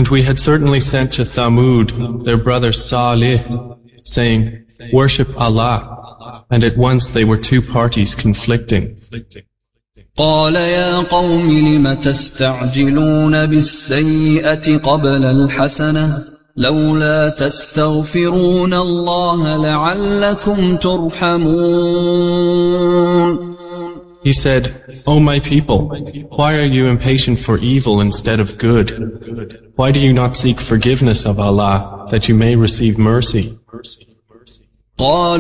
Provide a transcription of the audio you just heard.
And we had certainly sent to Thamud their brother Salih, saying, "Worship Allah." And at once they were two parties conflicting. قال يا قوم لم تستعجلون بالسيئة قبل الحسنة لولا تستغفرون الله لعلكم ترحمون. He said, "O my people, why are you impatient for evil instead of good? Why do you not seek forgiveness of Allah that you may receive mercy?"